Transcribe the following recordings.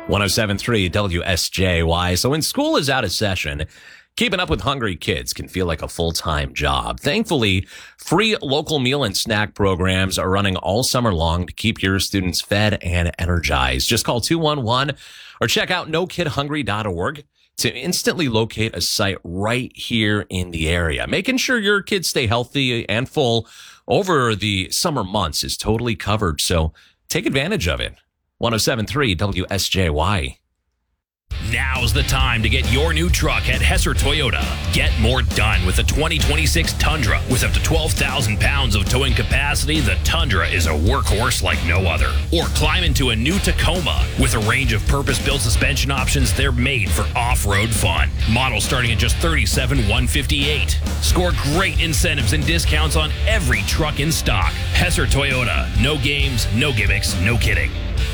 107.3 WSJY. So when school is out of session, keeping up with hungry kids can feel like a full-time job. Thankfully, free local meal and snack programs are running all summer long to keep your students fed and energized. Just call 211 or check out nokidhungry.org to instantly locate a site right here in the area. Making sure your kids stay healthy and full over the summer months is totally covered, so take advantage of it. 107.3 WSJY. Now's the time to get your new truck at Hesser Toyota. Get more done with the 2026 Tundra. With up to 12,000 pounds of towing capacity, the Tundra is a workhorse like no other. Or climb into a new Tacoma. With a range of purpose-built suspension options, they're made for off-road fun. Models starting at just $37,158. Score great incentives and discounts on every truck in stock. Hesser Toyota. No games, no gimmicks, no kidding.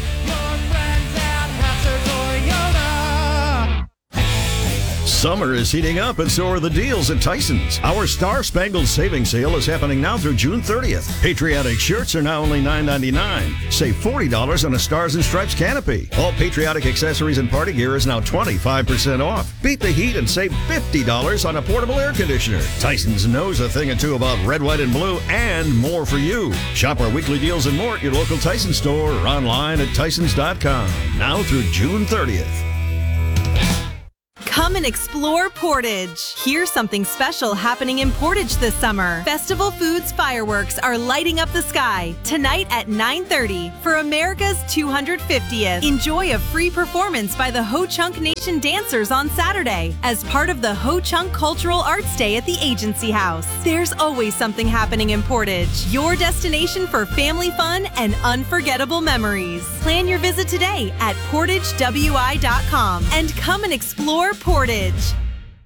Summer is heating up, and so are the deals at Tyson's. Our Star Spangled Savings Sale is happening now through June 30th. Patriotic shirts are now only $9.99. Save $40 on a Stars and Stripes canopy. All patriotic accessories and party gear is now 25% off. Beat the heat and save $50 on a portable air conditioner. Tyson's knows a thing or two about red, white, and blue, and more for you. Shop our weekly deals and more at your local Tyson store or online at Tysons.com. Now through June 30th. Come and explore Portage. Here's something special happening in Portage this summer. Festival Foods fireworks are lighting up the sky tonight at 9:30 for America's 250th. Enjoy a free performance by the Ho Chunk Nation dancers on Saturday as part of the Ho Chunk Cultural Arts Day at the Agency House. There's always something happening in Portage, your destination for family fun and unforgettable memories. Plan your visit today at portagewi.com and come and explore Portage.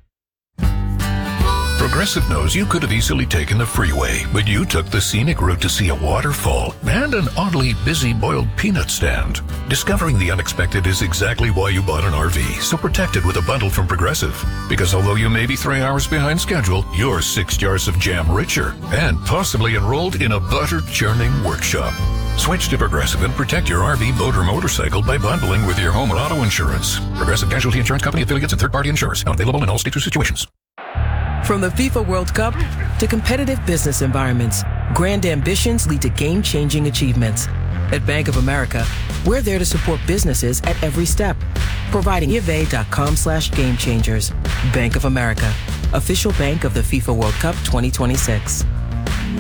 Progressive knows you could have easily taken the freeway, but you took the scenic route to see a waterfall and an oddly busy boiled peanut stand. Discovering the unexpected is exactly why you bought an RV, so protect it with a bundle from Progressive. Because although you may be 3 hours behind schedule, you're 6 jars of jam richer and possibly enrolled in a butter churning workshop. Switch to Progressive and protect your RV, boat, or motorcycle by bundling with your home or auto insurance. Progressive Casualty Insurance Company, affiliates, and third-party insurers. Not available in all states or situations. From the FIFA World Cup to competitive business environments, grand ambitions lead to game-changing achievements. At Bank of America, we're there to support businesses at every step, providing BofA.com/gamechangers. Bank of America, official bank of the FIFA World Cup 2026.